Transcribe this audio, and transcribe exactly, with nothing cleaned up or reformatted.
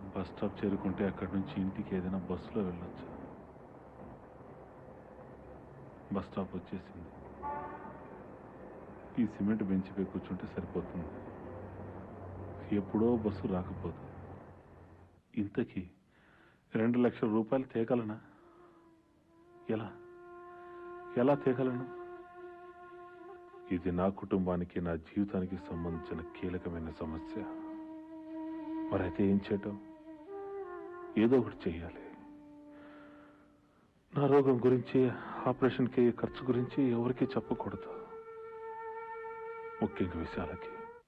Bus stop చేరుకుంటే అక్కడి నుంచి ఇంటికి ఏదైనా బస్సులో వెళ్ళొచ్చు. బస్ స్టాప్ వచ్చేసింది. ఈ సిమెంట్ బెంచ్పై కూర్చుంటే సరిపోతుంది. ఎప్పుడో బస్సు రాకపోదు. ఇంతకీ రెండు లక్షల రూపాయలు తేగలనా? ఎలా ఎలా తేగలను? ఇది నా కుటుంబానికి, నా జీవితానికి సంబంధించిన కీలకమైన సమస్య. మరైతే ఏం చేయటం? ఏదో ఒకటి చెయ్యాలి. నా రోగం గురించి, ఆపరేషన్కి ఖర్చు గురించి ఎవరికీ చెప్పకూడదు. ముఖ్యంగా విషయాలకి